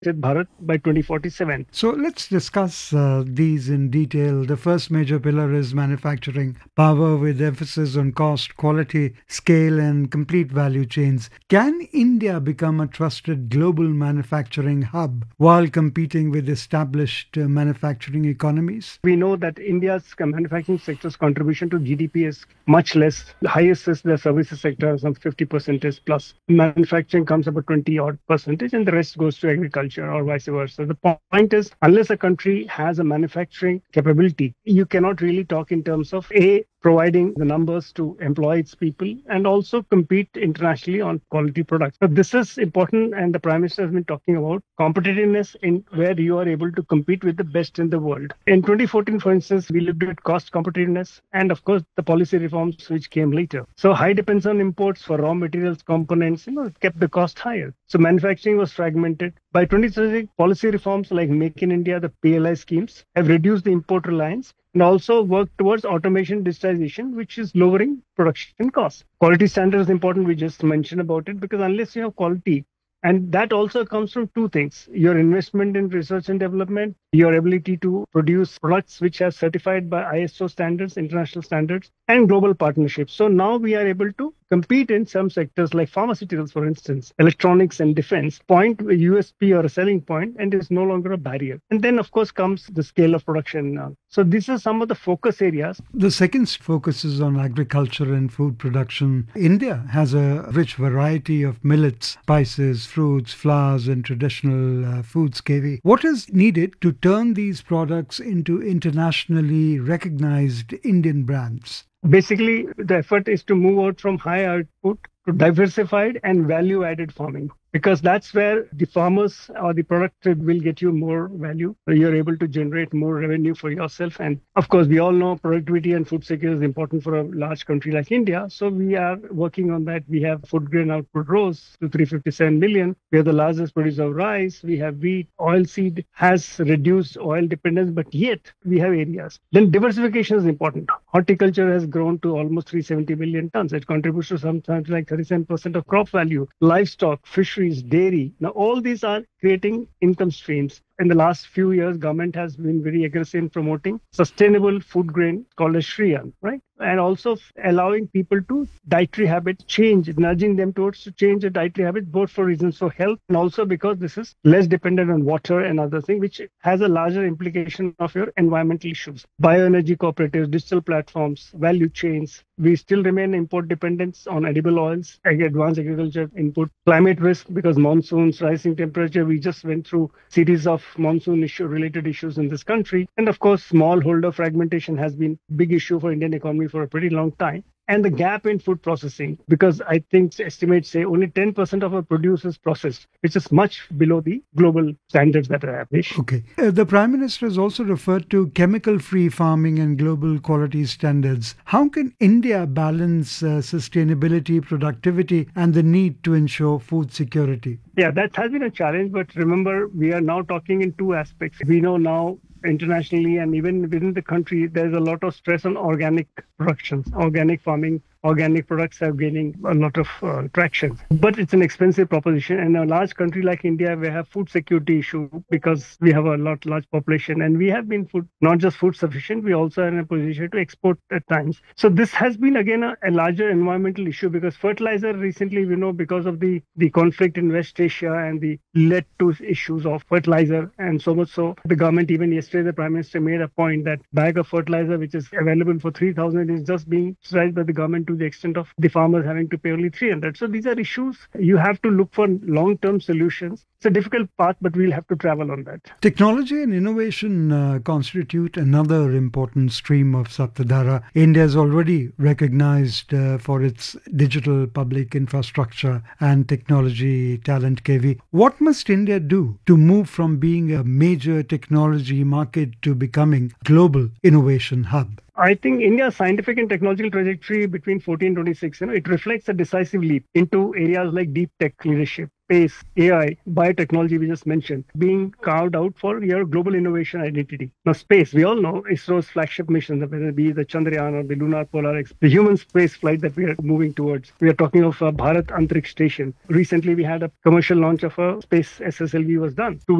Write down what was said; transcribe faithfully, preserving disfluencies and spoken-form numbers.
Bharat by twenty forty-seven. So let's discuss uh, these in detail. The first major pillar is manufacturing power with emphasis on cost, quality, scale, and complete value chains. Can India become a trusted global manufacturing hub while competing with established uh, manufacturing economies? We know that India's manufacturing sector's contribution to G D P is much less. The highest is the services sector, some fifty percentage plus. Manufacturing comes about twenty odd percentage, and the rest goes to agriculture or vice versa. The point is, unless a country has a manufacturing capability, you cannot really talk in terms of A, providing the numbers to employ its people and also compete internationally on quality products. So this is important, and the Prime Minister has been talking about competitiveness in where you are able to compete with the best in the world. In twenty fourteen, for instance, we looked at cost competitiveness and, of course, the policy reforms which came later. So high dependence on imports for raw materials, components, you know, kept the cost higher. So manufacturing was fragmented. By twenty thirty, policy reforms like Make in India, the P L I schemes have reduced the import reliance and also work towards automation digitization, which is lowering production costs. Quality standard is important. We just mentioned about it because unless you have quality, and that also comes from two things: your investment in research and development, your ability to produce products which are certified by I S O standards, international standards, and global partnerships. So now we are able to compete in some sectors like pharmaceuticals, for instance, electronics and defense, point a U S P or a selling point, and is no longer a barrier. And then, of course, comes the scale of production now. So these are some of the focus areas. The second focuses on agriculture and food production. India has a rich variety of millets, spices, fruits, flowers, and traditional uh, foods, K V. What is needed to turn these products into internationally recognized Indian brands? Basically, the effort is to move out from high output to diversified and value added farming, because that's where the farmers or the product will get you more value. So you're able to generate more revenue for yourself. And of course, we all know productivity and food security is important for a large country like India. So we are working on that. We have food grain output rose to three hundred fifty-seven million. We are the largest producer of rice. We have wheat. Oilseed has reduced oil dependence, but yet we have areas. Then diversification is important. Horticulture has grown to almost three hundred seventy million tons. It contributes to sometimes like thirty-seven percent of crop value. Livestock, fisheries, dairy. Now, all these are creating income streams. In the last few years, government has been very aggressive in promoting sustainable food grain called as Shriyan, right? And also allowing people to dietary habits change, nudging them towards to change their dietary habits, both for reasons for health and also because this is less dependent on water and other things, which has a larger implication of your environmental issues. Bioenergy cooperatives, digital platforms, value chains. We still remain import dependence on edible oils, advanced agriculture input, climate risk because monsoons, rising temperature. We just went through series of monsoon issue related issues in this country. And of course, smallholder fragmentation has been a big issue for Indian economy for a pretty long time. And the gap in food processing, because I think estimates say only ten percent of our produce is processed, which is much below the global standards that are established. Okay. Uh, the Prime Minister has also referred to chemical-free farming and global quality standards. How can India balance uh, sustainability, productivity, and the need to ensure food security? Yeah, that has been a challenge. But remember, we are now talking in two aspects. We know now internationally and even within the country, there's a lot of stress on organic productions, organic farming. Organic products are gaining a lot of uh, traction, but it's an expensive proposition. And a large country like India, we have food security issue because we have a lot large population, and we have been food not just food sufficient, we also are in a position to export at times. So this has been again a, a larger environmental issue because fertilizer recently, we know, because of the the conflict in West Asia and the led to issues of fertilizer, and so much so the government even yesterday the Prime Minister made a point that bag of fertilizer which is available for three thousand is just being subsidized by the government to the extent of the farmers having to pay only three hundred. So these are issues you have to look for long-term solutions. It's a difficult path, but we'll have to travel on that. Technology and innovation uh, constitute another important stream of Saptadhara. India is already recognized uh, for its digital public infrastructure and technology talent, K V. What must India do to move from being a major technology market to becoming a global innovation hub? I think India's scientific and technological trajectory between fourteen and twenty-six, you know, it reflects a decisive leap into areas like deep tech leadership. space, A I, biotechnology we just mentioned, being carved out for your global innovation identity. Now, space, we all know ISRO's flagship mission, whether it be the Chandrayaan or the Lunar Polar X, the human space flight that we are moving towards. We are talking of a Bharat Antariksh Station. Recently, we had a commercial launch of a space S S L V was done.